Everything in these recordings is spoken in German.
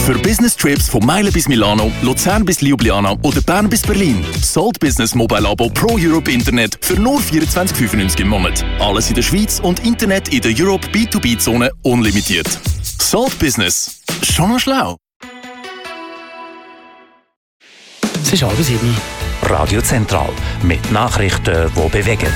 Für Business Trips von Meilen bis Milano, Luzern bis Ljubljana oder Bern bis Berlin. Salt Business Mobile Abo Pro Europe Internet für nur 24,95 im Monat. Alles in der Schweiz und Internet in der Europe B2B-Zone unlimitiert. Salt Business. Schon noch schlau. Es ist 6:30. Radio Zentral mit Nachrichten, die bewegen.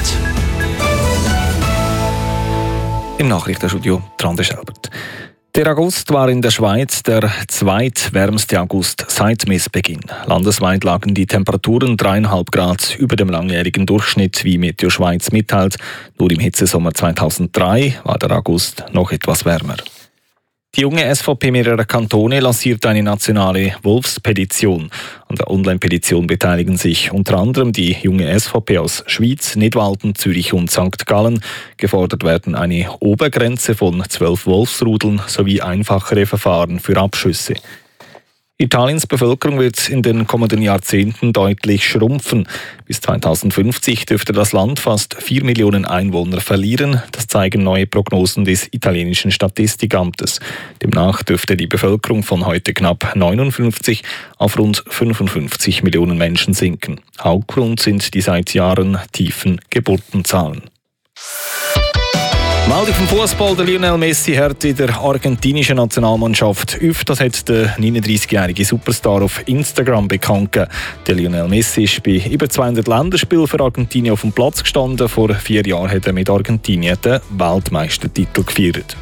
Im Nachrichtenstudio Trande Schelbert. Der August war in der Schweiz der zweitwärmste August seit Messbeginn. Landesweit lagen die Temperaturen 3,5 Grad über dem langjährigen Durchschnitt, wie Meteo Schweiz mitteilt. Nur im Hitzesommer 2003 war der August noch etwas wärmer. Die junge SVP mehrerer Kantone lanciert eine nationale Wolfspetition. An der Online-Petition beteiligen sich unter anderem die junge SVP aus Schwyz, Nidwalden, Zürich und St. Gallen. Gefordert werden eine Obergrenze von 12 Wolfsrudeln sowie einfachere Verfahren für Abschüsse. Italiens Bevölkerung wird in den kommenden Jahrzehnten deutlich schrumpfen. Bis 2050 dürfte das Land fast 4 Millionen Einwohner verlieren. Das zeigen neue Prognosen des italienischen Statistikamtes. Demnach dürfte die Bevölkerung von heute knapp 59 auf rund 55 Millionen Menschen sinken. Hauptgrund sind die seit Jahren tiefen Geburtenzahlen. Meldung vom Fußball: Der Lionel Messi hat in der argentinischen Nationalmannschaft auf. Das hat der 39-jährige Superstar auf Instagram bekannt gegeben. Der Lionel Messi ist bei über 200 Länderspielen für Argentinien auf dem Platz gestanden. Vor 4 Jahren hat er mit Argentinien den Weltmeistertitel gefeiert.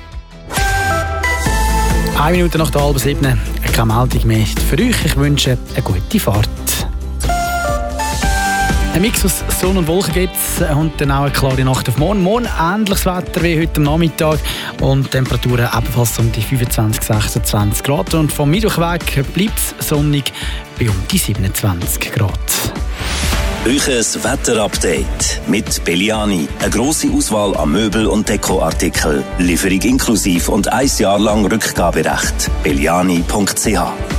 1 Minute nach der 6:30. Keine Meldung mehr für euch. Ich wünsche eine gute Fahrt. Ein Mix aus Sonne und Wolken gibt es und dann auch eine klare Nacht auf morgen. Morgen ähnliches Wetter wie heute am Nachmittag und Temperaturen ebenfalls um die 25, 26 Grad. Und vom Mittwochweg bleibt es sonnig bei um die 27 Grad. Euches Wetterupdate mit Belliani. Eine grosse Auswahl an Möbel- und Dekoartikeln. Lieferung inklusiv und 1 Jahr lang Rückgaberecht. Belliani.ch